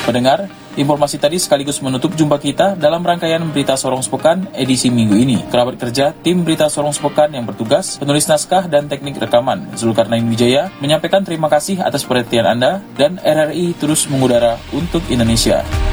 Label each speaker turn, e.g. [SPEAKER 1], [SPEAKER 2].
[SPEAKER 1] Pendengar, informasi tadi sekaligus menutup jumpa kita dalam rangkaian Berita Sorong Sepekan edisi minggu ini. Kerabat kerja, tim Berita Sorong Sepekan yang bertugas, penulis naskah dan teknik rekaman, Zulkarnain Wijaya, menyampaikan terima kasih atas perhatian Anda dan RRI terus mengudara untuk Indonesia.